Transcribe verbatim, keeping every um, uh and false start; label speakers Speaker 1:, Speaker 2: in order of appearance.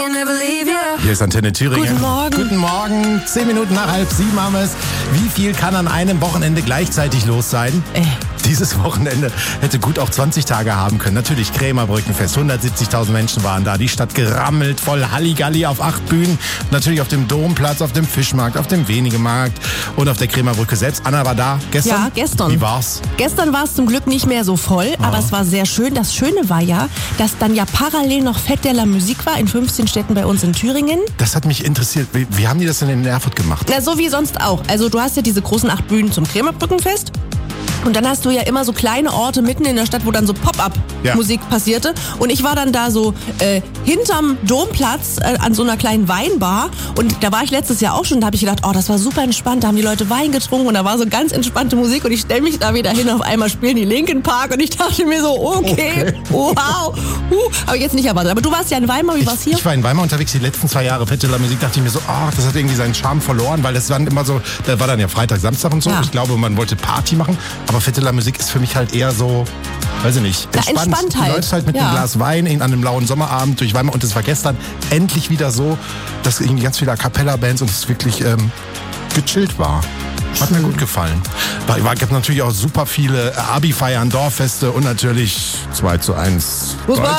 Speaker 1: Hier ist Antenne Thüringen.
Speaker 2: Guten Morgen.
Speaker 1: Guten Morgen. Zehn Minuten nach halb sieben haben wir es. Wie viel kann an einem Wochenende gleichzeitig los sein?
Speaker 2: Äh.
Speaker 1: Dieses Wochenende hätte gut auch zwanzig Tage haben können. Natürlich Krämerbrückenfest. hundertsiebzigtausend Menschen waren da. Die Stadt gerammelt, voll Halligalli auf acht Bühnen. Natürlich auf dem Domplatz, auf dem Fischmarkt, auf dem Wenigemarkt und auf der Krämerbrücke selbst. Anna war da gestern.
Speaker 2: Ja, gestern.
Speaker 1: Wie war's?
Speaker 2: Gestern war es zum Glück nicht mehr so voll,
Speaker 1: Ah.
Speaker 2: aber es war sehr schön. Das Schöne war ja, dass dann ja parallel noch Fête de la Musique war in fünfzehn Städten bei uns in Thüringen.
Speaker 1: Das hat mich interessiert. Wie, wie haben die das denn in Erfurt gemacht?
Speaker 2: Na, so wie sonst auch. Also du hast ja diese großen acht Bühnen zum Krämerbrückenfest. Und dann hast du ja immer so kleine Orte mitten in der Stadt, wo dann so Pop-up-Musik
Speaker 1: Ja.
Speaker 2: passierte. Und ich war dann da so äh, hinterm Domplatz äh, an so einer kleinen Weinbar. Und da war ich letztes Jahr auch schon. Da habe ich gedacht, oh, das war super entspannt. Da haben die Leute Wein getrunken und da war so ganz entspannte Musik. Und ich stelle mich da wieder hin. Auf einmal spielen die Linkin Park. Und ich dachte mir so, okay,
Speaker 1: Okay.
Speaker 2: wow. Uh, habe ich jetzt nicht erwartet. Aber du warst ja in Weimar. Wie war's hier?
Speaker 1: Ich war in Weimar unterwegs die letzten zwei Jahre. Fête de la Musique, dachte ich mir so, ach, das hat irgendwie seinen Charme verloren, weil das waren immer so, da war dann ja Freitag, Samstag und so.
Speaker 2: Ja.
Speaker 1: Ich glaube, man wollte Party machen, aber Fête de la Musique ist für mich halt eher so, weiß ich nicht,
Speaker 2: Na,
Speaker 1: entspannt.
Speaker 2: entspannt halt.
Speaker 1: Du läufst halt mit
Speaker 2: Ja.
Speaker 1: einem Glas Wein in, an einem lauen Sommerabend durch Weimar und es war gestern endlich wieder so, dass irgendwie ganz viele A Cappella-Bands und es wirklich ähm, gechillt war. Hat mir gut gefallen. Es gab natürlich auch super viele Abi-Feiern, Dorffeste und natürlich zwei zu eins
Speaker 2: Fußball.